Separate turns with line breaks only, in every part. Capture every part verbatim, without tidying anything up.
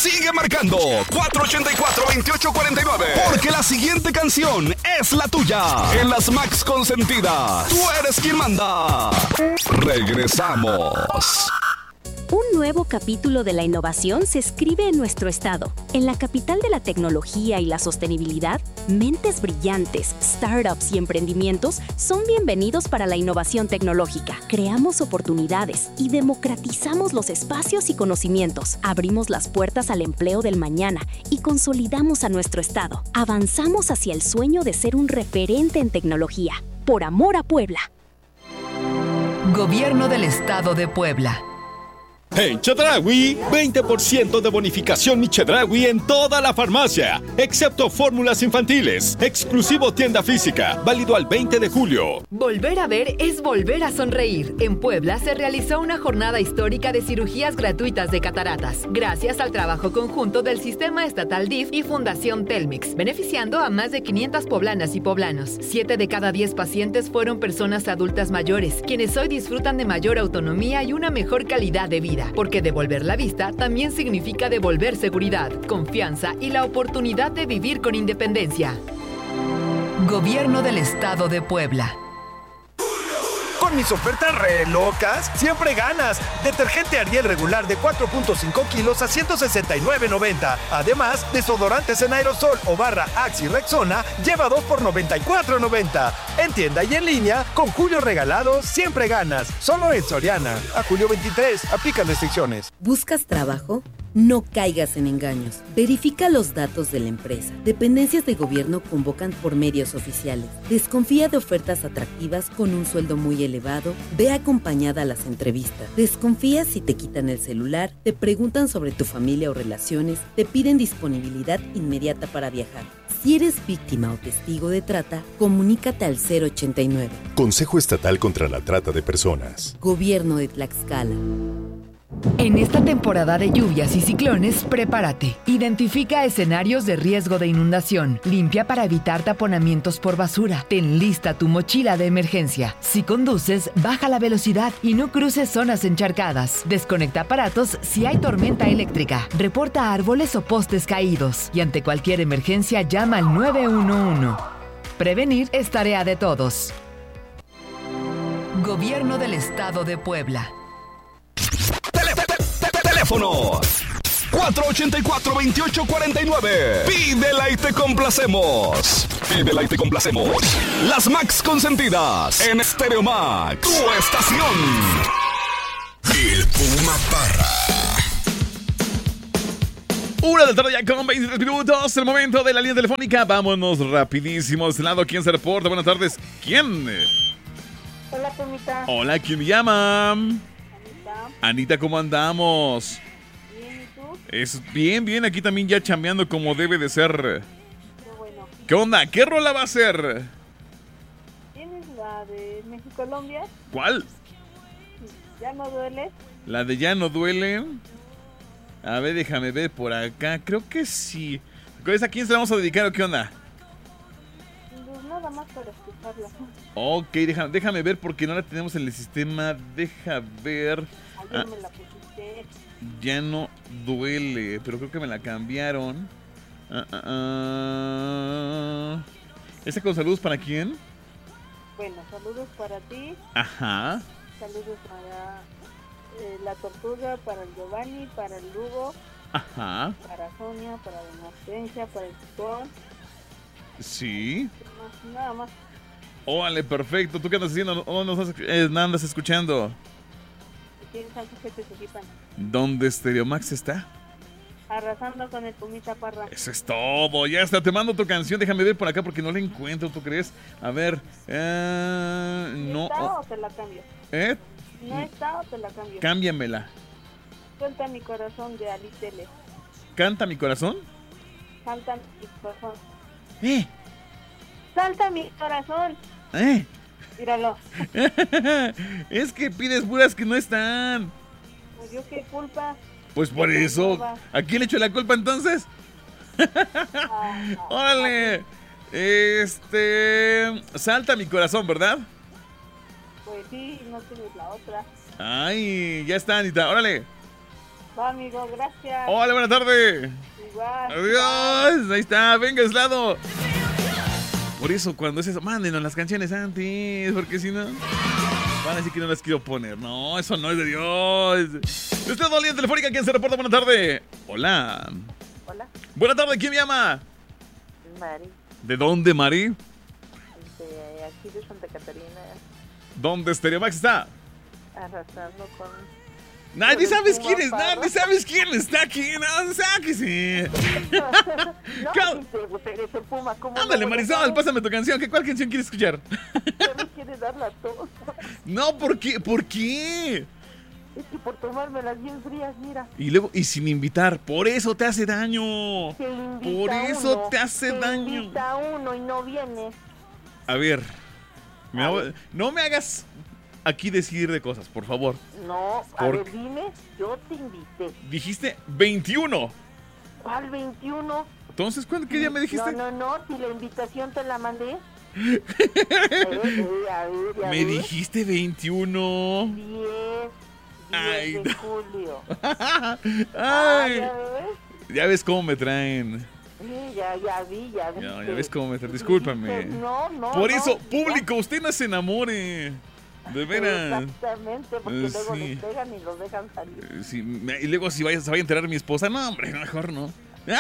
Sigue marcando cuatro ocho cuatro, veintiocho cuarenta y nueve, porque la siguiente canción es la tuya. En las Max Consentidas, tú eres quien manda. Regresamos.
Un nuevo capítulo de la innovación se escribe en nuestro estado. En la capital de la tecnología y la sostenibilidad, mentes brillantes, startups y emprendimientos son bienvenidos para la innovación tecnológica. Creamos oportunidades y democratizamos los espacios y conocimientos. Abrimos las puertas al empleo del mañana y consolidamos a nuestro estado. Avanzamos hacia el sueño de ser un referente en tecnología. Por amor a Puebla.
Gobierno del Estado de Puebla.
En Chedraui, veinte por ciento de bonificación Mi Chedraui en toda la farmacia, excepto fórmulas infantiles. Exclusivo tienda física, válido al veinte de julio.
Volver a ver es volver a sonreír. En Puebla se realizó una jornada histórica de cirugías gratuitas de cataratas, gracias al trabajo conjunto del Sistema Estatal D I F y Fundación Telmex, beneficiando a más de quinientas poblanas y poblanos. Siete de cada diez pacientes fueron personas adultas mayores, quienes hoy disfrutan de mayor autonomía y una mejor calidad de vida. Porque devolver la vista también significa devolver seguridad, confianza y la oportunidad de vivir con independencia. Gobierno del Estado de Puebla.
Con mis ofertas re locas, siempre ganas. Detergente Ariel regular de cuatro punto cinco kilos a ciento sesenta y nueve noventa. Además, desodorantes en aerosol o barra Axe y Rexona lleva dos por noventa y cuatro noventa. En tienda y en línea, con Julio regalado, siempre ganas. Solo en Soriana. A julio veintitrés, aplican restricciones.
¿Buscas trabajo? No caigas en engaños. Verifica los datos de la empresa. Dependencias de gobierno convocan por medios oficiales. Desconfía de ofertas atractivas con un sueldo muy elevado. Ve acompañada a las entrevistas. Desconfía si te quitan el celular, te preguntan sobre tu familia o relaciones, te piden disponibilidad inmediata para viajar. Si eres víctima o testigo de trata, comunícate al cero ochenta y nueve.
Consejo Estatal contra la Trata de Personas.
Gobierno de Tlaxcala.
En esta temporada de lluvias y ciclones, prepárate. Identifica escenarios de riesgo de inundación. Limpia para evitar taponamientos por basura. Ten lista tu mochila de emergencia. Si conduces, baja la velocidad y no cruces zonas encharcadas. Desconecta aparatos si hay tormenta eléctrica. Reporta árboles o postes caídos. Y ante cualquier emergencia, llama al nueve uno uno. Prevenir es tarea de todos. Gobierno del Estado de Puebla.
Teléfono cuatro ocho cuatro, veintiocho cuarenta y nueve. Pídela y te complacemos. Pídela y te complacemos. Las Max Consentidas en Stereo Max, tu estación.
El Puma Parra.
Una de la tarde ya con veintitrés minutos. El momento de la línea telefónica. Vámonos rapidísimo. De este lado, ¿quién se reporta? Buenas tardes. ¿Quién?
Hola, Pumita.
Hola, ¿quién me llama?
Anita.
Anita, ¿cómo andamos?
Bien, ¿y tú?
Es bien, bien. Aquí también ya chambeando como debe de ser.
Qué bueno.
¿Qué onda? ¿Qué rola va a ser?
¿Tienes la de México-Colombia?
¿Cuál?
¿Ya no duele?
La de Ya no duele. A ver, déjame ver por acá. Creo que sí. ¿A quién se la vamos a dedicar o qué onda?
Pues nada más para escucharla.
Ok, déjame, déjame ver porque no la tenemos en el sistema. Deja ver.
Ayer
Ah,
me la pusiste.
Ya no duele, pero creo que me la cambiaron. Ah, ah, ah. ¿Esa con saludos para quién?
Bueno, saludos para ti.
Ajá.
Saludos para eh, la Tortuga, para el Giovanni, para el Lugo,
Ajá.
para Sonia, para Doña Hortensia, para el Tucón.
Sí.
Más, nada más.
Órale, perfecto. ¿Tú qué andas haciendo? ¿Dónde nos eh, andas escuchando?
¿Tienes algo que te equipan?
¿Dónde Stereo Max está?
Arrasando con el Pumita Parra.
Eso es todo. Ya está. Te mando tu canción. Déjame ver por acá porque no la encuentro. ¿Tú crees? A ver. Eh, no.
¿Está o te la cambio?
¿Eh?
¿No está o te la cambio?
Cámbiamela.
Cuenta mi corazón de Ali Tele.
¿Canta mi corazón?
Salta mi corazón.
¿Eh?
Salta mi corazón.
¿Eh?
Míralo.
Es que pides puras que no están.
Pues yo qué culpa.
Pues por eso. ¿A quién le echo la culpa entonces?
Ah,
Órale. Este. Salta mi corazón, ¿verdad?
Pues sí, no tienes la otra.
Ay, ya está, Anita. Órale.
Va, amigo, gracias.
Hola, buenas tardes.
Igual.
Adiós. Ahí está, venga, Eslado. Por eso, cuando es eso, mándenos las canciones antes, porque si no, van a decir que no las quiero poner. No, eso no es de Dios. Usted es la línea telefónica, ¿quién se reporta? Buenas tardes. Hola.
Hola.
Buenas tardes, ¿quién me llama?
Mari.
¿De dónde, Mari?
De aquí de Santa Catarina.
¿Dónde Stereo Max está?
Arrasando con...
Nadie sabes quién es, nadie sabes quién está aquí, no, sáquese.
No, eres el Puma, ¿cómo?
Ándale, Marisol, pásame tu canción. ¿Qué, ¿Cuál canción quieres escuchar?
Ya me quieres dar la tos.
No, ¿por qué? ¿Por qué?
Es que por tomármelas bien frías, mira.
Y luego, y sin invitar, por eso te hace daño.
Se invita
Por eso
uno,
te hace
se
daño.
invita uno y no viene.
A ver, me hago- no me hagas aquí decir de cosas, por favor.
No, a
Por-
ver, dime, yo te invité.
Dijiste veintiuno.
¿Cuál veintiuno?
Entonces, ¿cuándo, ¿qué día me dijiste?
No, no, no, si la invitación te la mandé. Eh, eh, a ver, a
Me
ver.
dijiste veintiuno.
diez,
Ay,
diez de
no.
julio.
Ay,
ya ves.
ya ves cómo me traen.
Sí, ya, ya vi, ya vi.
Ya, ya ves cómo me traen. Discúlpame.
No, no,
Por
no,
eso,
ya.
público, usted no se enamore. De veras.
Exactamente, porque
Eh,
luego
sí.
les pegan y los dejan salir.
Eh, sí, me- y luego si vaya, se vaya a enterar mi esposa, no, hombre, mejor no.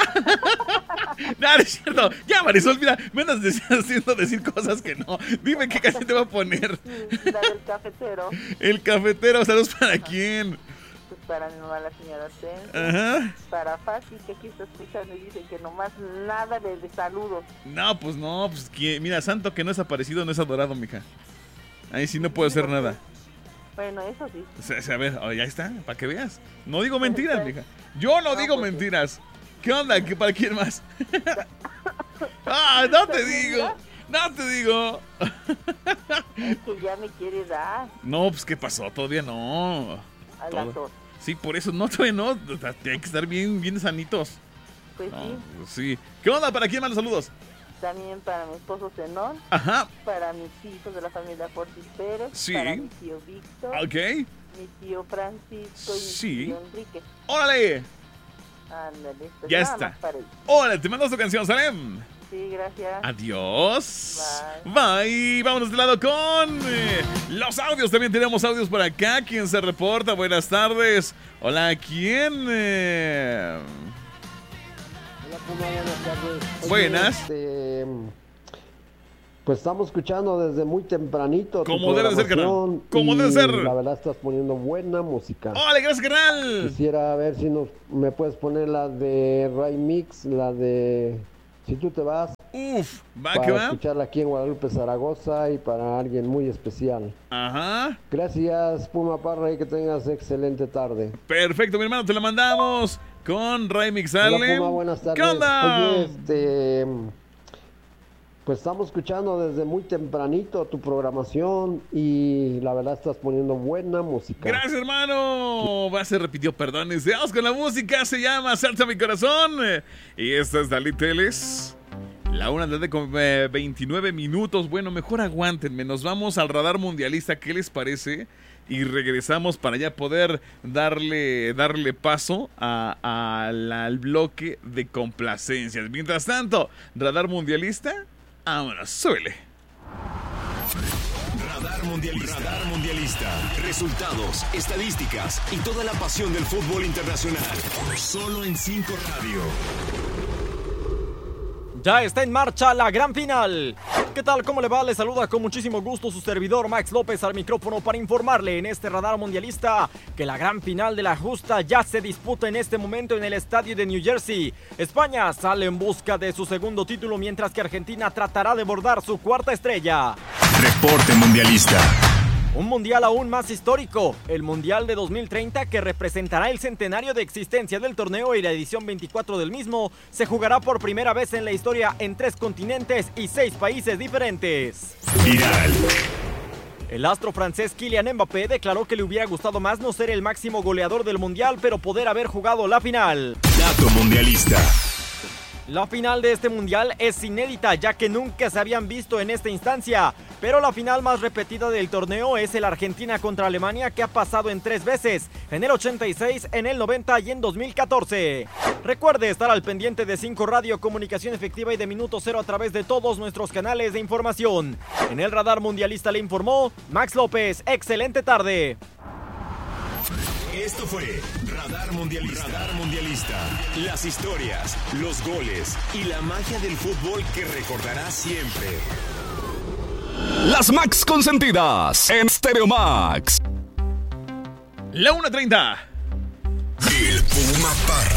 No, no es cierto. Ya, Marisol, mira, me andas dec- haciendo decir cosas que no. Dime qué canción te va a poner.
Sí, la del cafetero.
El cafetero, ¿saludos para quién?
Pues para mi mamá, la señora Ten.
Ajá.
Para Fácil, que aquí está escuchando y dice que nomás nada de, de saludos.
No, pues no, pues que, mira, santo que no es aparecido, no es adorado, mija. Ahí sí no puedo hacer nada.
Bueno, eso sí.
O sea, o sea, a ver, oh, ya está, para que veas. No digo mentiras, mija. Yo no digo mentiras. ¿Qué onda? ¿Qué, ¿Para quién más? Ah, no te digo. No te digo.
Es que ya me quiere dar
No, pues ¿qué pasó? Todavía no.
a la
Todo-
tos.
Sí, por eso no, todavía no. O sea, hay que estar bien, bien sanitos.
Pues
No,
sí,
pues sí. ¿Qué onda? ¿Para quién más los saludos?
también para mi esposo Zenón,
Ajá.
para mis hijos de la familia Fortis Pérez,
Sí.
para mi tío Víctor,
Ok.
mi tío Francisco y
Sí.
mi tío Enrique.
órale.
Ándale, pues
Ya
nada
está.
más para ellos.
Órale, te mando tu canción, Salem.
Sí, gracias.
Adiós. Bye. Vámonos de lado con eh, los audios. También tenemos audios por acá. ¿Quién se reporta? Buenas tardes. Hola, ¿quién? Eh,
Hola, Puma, buenas tardes. Oye,
Buenas.
este, pues estamos escuchando desde muy tempranito. tu
Como debe de ser, carnal.
programación
Como
y
debe ser.
La verdad estás poniendo buena música.
Hola, gracias, carnal.
Quisiera ver si nos, me puedes poner la de Ray Mix, la de Si tú te vas.
Uf, va
para
que va.
escucharla aquí en Guadalupe, Zaragoza y para alguien muy especial.
Ajá.
Gracias, Puma Parra, y que tengas excelente tarde.
Perfecto, mi hermano, te la mandamos con Ray Mix
Hola,
Salem.
Puma, buenas tardes.
¿Qué onda?
Oye, este, pues estamos escuchando desde muy tempranito tu programación y la verdad estás poniendo buena música.
Gracias, hermano. Va, se repitió, perdón. Vamos con la música, se llama Salsa mi corazón. Y esta es Dalí Teles. La una de con eh, veintinueve minutos. Bueno, mejor aguántenme. Nos vamos al radar mundialista. ¿Qué les parece? Y regresamos para ya poder darle, darle paso a, a la- al bloque de complacencias. Mientras tanto, radar mundialista. Vámonos, suele.
Radar Mundialista. Radar Mundialista. Resultados, estadísticas y toda la pasión del fútbol internacional. Solo en cinco Radio.
Ya está en marcha la gran final. ¿Qué tal? ¿Cómo le va? Le saluda con muchísimo gusto su servidor Max López al micrófono para informarle en este radar mundialista que la gran final de la justa ya se disputa en este momento en el estadio de New Jersey. España sale en busca de su segundo título mientras que Argentina tratará de bordar su cuarta estrella.
Reporte Mundialista.
Un mundial aún más histórico, el Mundial de dos mil treinta que representará el centenario de existencia del torneo y la edición veinticuatro del mismo, se jugará por primera vez en la historia en tres continentes y seis países diferentes.
Viral.
El astro francés Kylian Mbappé declaró que le hubiera gustado más no ser el máximo goleador del mundial, pero poder haber jugado la final.
Dato Mundialista.
La final de este mundial es inédita ya que nunca se habían visto en esta instancia. Pero la final más repetida del torneo es el Argentina contra Alemania, que ha pasado en tres veces, en el ochenta y seis, en el noventa y en dos mil catorce. Recuerde estar al pendiente de cinco Radio, comunicación efectiva y de Minuto Cero a través de todos nuestros canales de información. En el Radar Mundialista le informó Max López. Excelente tarde.
Esto fue Radar Mundialista. Radar Mundialista. Las historias, los goles y la magia del fútbol que recordarás siempre.
Las Max consentidas en Stereo Max.
La una treinta.
El Puma Parra.